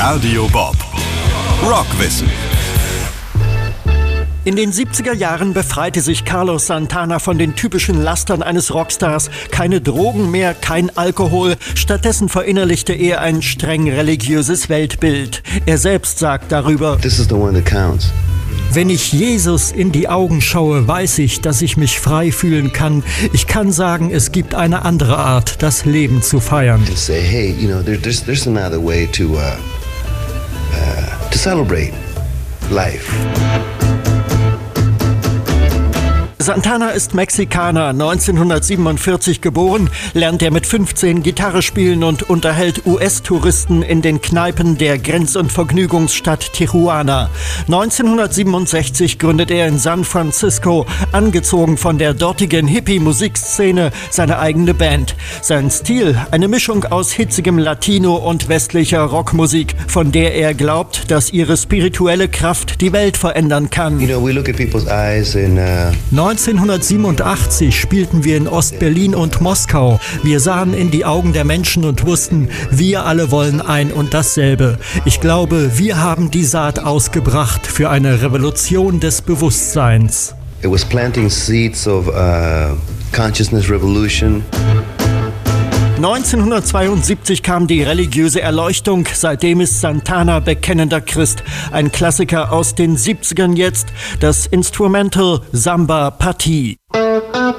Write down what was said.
Radio Bob. Rockwissen. In den 70er Jahren befreite sich Carlos Santana von den typischen Lastern eines Rockstars. Keine Drogen mehr, kein Alkohol. Stattdessen verinnerlichte er ein streng religiöses Weltbild. Er selbst sagt darüber: This is the one that counts. Wenn ich Jesus in die Augen schaue, weiß ich, dass ich mich frei fühlen kann. Ich kann sagen, es gibt eine andere Art, das Leben zu feiern. And say, hey, you know, there's another way to celebrate life. Santana ist Mexikaner, 1947 geboren, lernt er mit 15 Gitarre spielen und unterhält US-Touristen in den Kneipen der Grenz- und Vergnügungsstadt Tijuana. 1967 gründet er in San Francisco, angezogen von der dortigen Hippie-Musikszene, seine eigene Band. Sein Stil, eine Mischung aus hitzigem Latino und westlicher Rockmusik, von der er glaubt, dass ihre spirituelle Kraft die Welt verändern kann. You know, we look at people's eyes and 1987 spielten wir in Ostberlin und Moskau. Wir sahen in die Augen der Menschen und wussten, wir alle wollen ein und dasselbe. Ich glaube, wir haben die Saat ausgebracht für eine Revolution des Bewusstseins. it was planting seeds of consciousness revolution. 1972 kam die religiöse Erleuchtung, seitdem ist Santana bekennender Christ. Ein Klassiker aus den 70ern jetzt, das Instrumental Samba Partie.